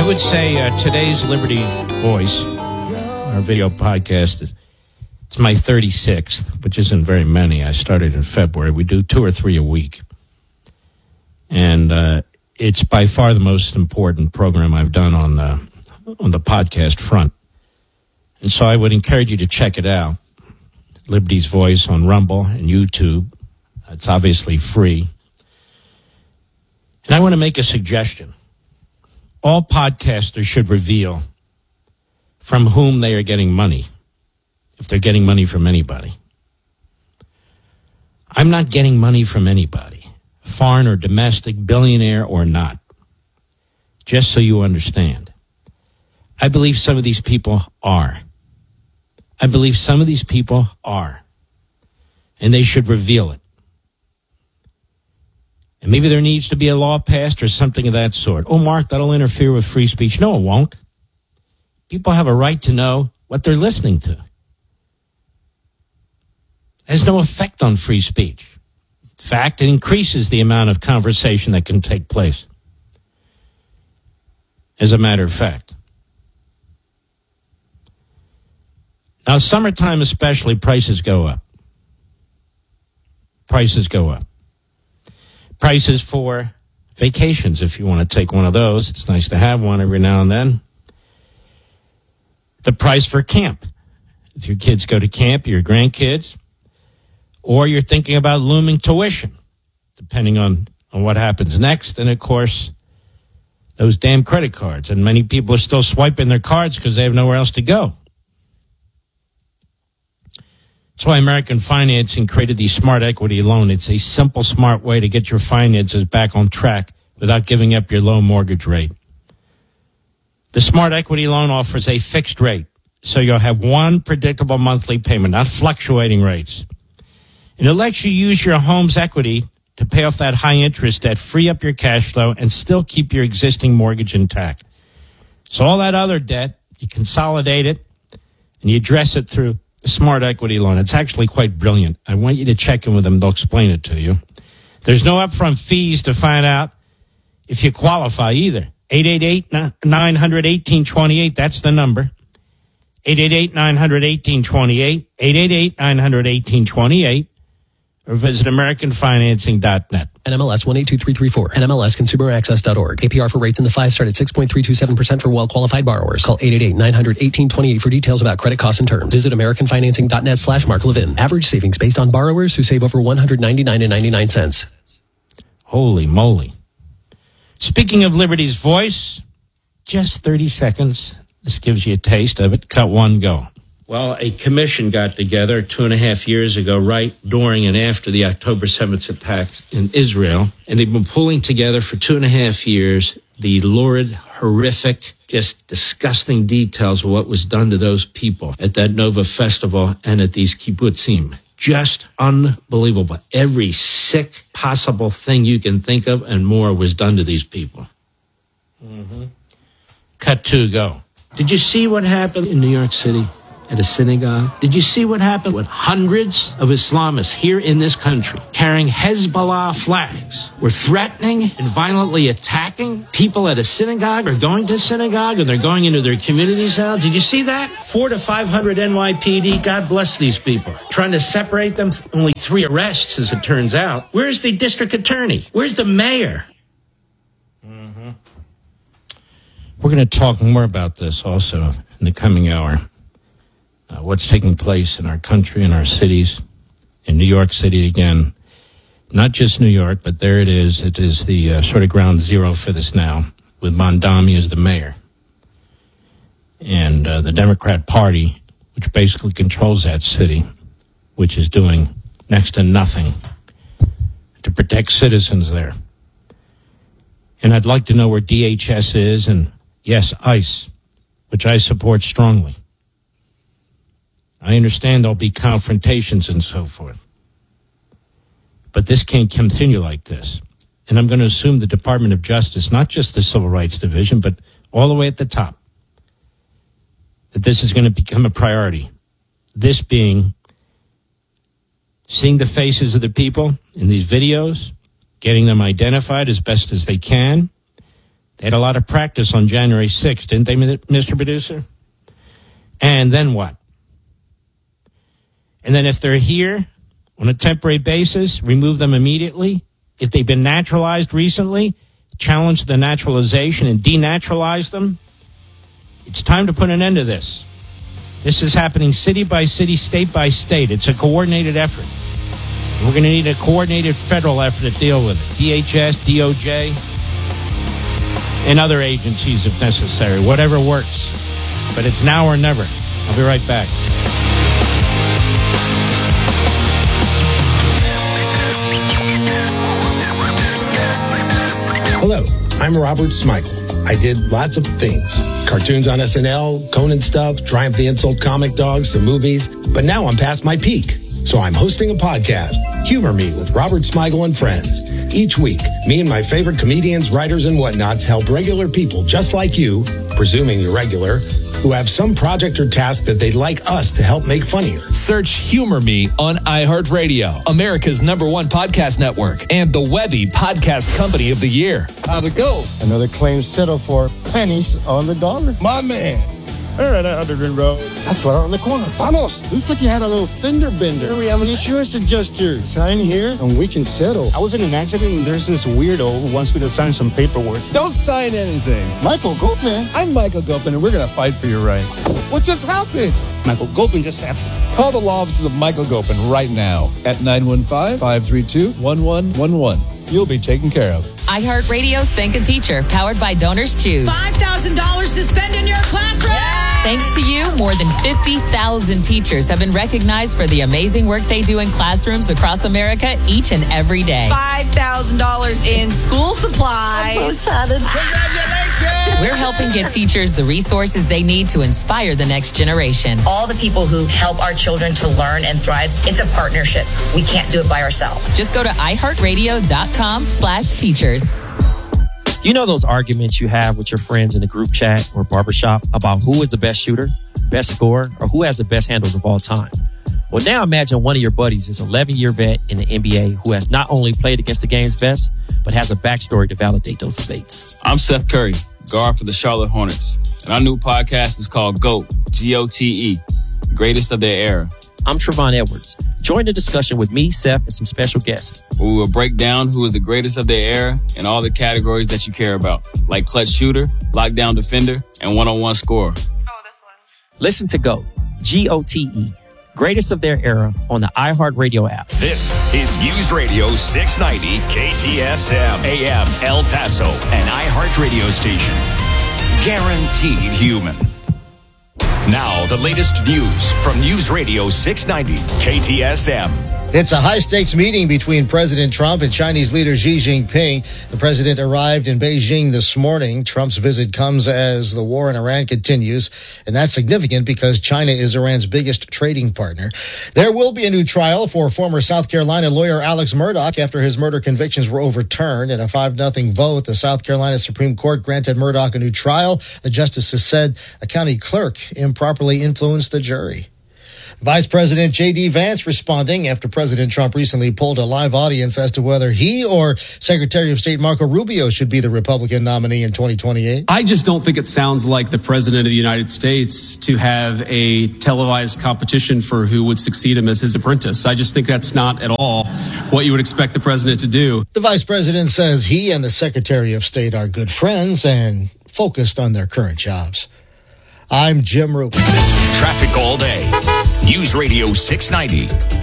would say today's Liberty Voice, our video podcast, it's my 36th, which isn't very many. I started in February. We do 2 or 3 a week. And it's by far the most important program I've done on the podcast front. And so I would encourage you to check it out. Liberty's Voice on Rumble and YouTube. It's obviously free. And I want to make a suggestion. All podcasters should reveal from whom they are getting money, if they're getting money from anybody. I'm not getting money from anybody, foreign or domestic, billionaire or not, just so you understand. I believe some of these people are. And they should reveal it. And maybe there needs to be a law passed or something of that sort. Oh, Mark, that'll interfere with free speech. No, it won't. People have a right to know what they're listening to. It has no effect on free speech. In fact, it increases the amount of conversation that can take place. As a matter of fact. Now, summertime especially, prices go up. Prices for vacations, if you want to take one of those. It's nice to have one every now and then. The price for camp. If your kids go to camp, your grandkids, or you're thinking about looming tuition, depending on what happens next. And, of course, those damn credit cards. And many people are still swiping their cards because they have nowhere else to go. That's why American Financing created the Smart Equity Loan. It's a simple, smart way to get your finances back on track without giving up your low mortgage rate. The Smart Equity Loan offers a fixed rate, so you'll have one predictable monthly payment, not fluctuating rates. And it lets you use your home's equity to pay off that high interest debt, free up your cash flow, and still keep your existing mortgage intact. So all that other debt, you consolidate it, and you address it through the Smart Equity Loan. It's actually quite brilliant. I want you to check in with them. They'll explain it to you. There's no upfront fees to find out if you qualify either. 888-900-1828. That's the number. 888-900-1828. 888-900-1828. Or visit AmericanFinancing.net. NMLS 182334. NMLSConsumerAccess.org. APR for rates in the 5 start at 6.327% for well-qualified borrowers. Call 888-900-1828 for details about credit costs and terms. Visit AmericanFinancing.net/Mark Levin. Average savings based on borrowers who save over $199.99. Holy moly. Speaking of Liberty's Voice, just 30 seconds. This gives you a taste of it. Cut one, go. Well, a commission got together 2.5 years ago, right during and after the October 7th attacks in Israel. And they've been pulling together for 2.5 years the lurid, horrific, just disgusting details of what was done to those people at that Nova Festival and at these kibbutzim. Just unbelievable. Every sick possible thing you can think of and more was done to these people. Cut two, go. Did you see what happened in New York City? At a synagogue? Did you see what happened with hundreds of Islamists here in this country carrying Hezbollah flags were threatening and violently attacking people at a synagogue or going to synagogue, or they're going into their communities now? Did you see that? 400 to 500 NYPD, God bless these people, trying to separate them. Only 3 arrests, as it turns out. Where's the district attorney? Where's the mayor? We're going to talk more about this also in the coming hour. What's taking place in our country, in our cities, in New York City again. Not just New York, but there it is. It is the sort of ground zero for this now, with Mondami as the mayor. And the Democrat Party, which basically controls that city, which is doing next to nothing to protect citizens there. And I'd like to know where DHS is, and yes, ICE, which I support strongly. I understand there'll be confrontations and so forth. But this can't continue like this. And I'm going to assume the Department of Justice, not just the Civil Rights Division, but all the way at the top, that this is going to become a priority. This being seeing the faces of the people in these videos, getting them identified as best as they can, They had a lot of practice on January 6th, didn't they, Mr. Producer? And then what? And then if they're here on a temporary basis, remove them immediately. If they've been naturalized recently, challenge the naturalization and denaturalize them. It's time to put an end to this. This is happening city by city, state by state. It's a coordinated effort. We're going to need a coordinated federal effort to deal with it. DHS, DOJ, and other agencies if necessary. Whatever works. But it's now or never. I'll be right back. Hello, I'm Robert Smigel. I did lots of things. Cartoons on SNL, Conan stuff, Triumph the Insult comic dogs, some movies. But now I'm past my peak. So I'm hosting a podcast, Humor Me with Robert Smigel and Friends. Each week, me and my favorite comedians, writers, and whatnots help regular people just like you, presuming you're regular, who have some project or task that they'd like us to help make funnier. Search Humor Me on iHeartRadio, America's #1 podcast network, and the Webby Podcast Company of the Year. How'd it go? Another claim settled for pennies on the dollar. My man. All right, Underground Road. That's right on the corner. Vamos. Looks like you had a little fender bender. We have an insurance adjuster. Sign here and we can settle. I was in an accident and there's this weirdo who wants me to sign some paperwork. Don't sign anything. Michael Gopin. I'm Michael Gopin and we're going to fight for your rights. What just happened? Michael Gopin just happened. Call the law offices of Michael Gopin right now at 915-532-1111. You'll be taken care of. iHeartRadio's Thank a Teacher, powered by Donors Choose. $5,000 to spend in your classroom. Thanks to you, more than 50,000 teachers have been recognized for the amazing work they do in classrooms across America each and every day. $5,000 in school supplies. I'm so excited. Congratulations! We're helping get teachers the resources they need to inspire the next generation. All the people who help our children to learn and thrive, it's a partnership. We can't do it by ourselves. Just go to iHeartRadio.com/teachers. You know those arguments you have with your friends in the group chat or barbershop about who is the best shooter, best scorer, or who has the best handles of all time? Well, now imagine one of your buddies is an 11-year vet in the NBA who has not only played against the game's best, but has a backstory to validate those debates. I'm Seth Curry, guard for the Charlotte Hornets, and our new podcast is called GOAT, G-O-T-E, Greatest of Their Era. I'm Trevon Edwards. Join the discussion with me, Seth, and some special guests. We will break down who is the greatest of their era in all the categories that you care about, like clutch shooter, lockdown defender, and one-on-one scorer. Listen to GOAT, G-O-T-E, Greatest of Their Era on the iHeartRadio app. This is News Radio 690 KTSM AM El Paso, an iHeartRadio station. Guaranteed human. Now, the latest news from News Radio 690 KTSM. It's a high-stakes meeting between President Trump and Chinese leader Xi Jinping. The president arrived in Beijing this morning. Trump's visit comes as the war in Iran continues, and that's significant because China is Iran's biggest trading partner. There will be a new trial for former South Carolina lawyer Alex Murdaugh after his murder convictions were overturned. In a 5-0 vote, the South Carolina Supreme Court granted Murdaugh a new trial. The justices said a county clerk improperly influenced the jury. Vice President J.D. Vance responding after President Trump recently polled a live audience as to whether he or Secretary of State Marco Rubio should be the Republican nominee in 2028. I just don't think it sounds like the President of the United States to have a televised competition for who would succeed him as his apprentice. I just think that's not at all what you would expect the President to do. The Vice President says he and the Secretary of State are good friends and focused on their current jobs. I'm Jim Roop. Traffic all day. News Radio 690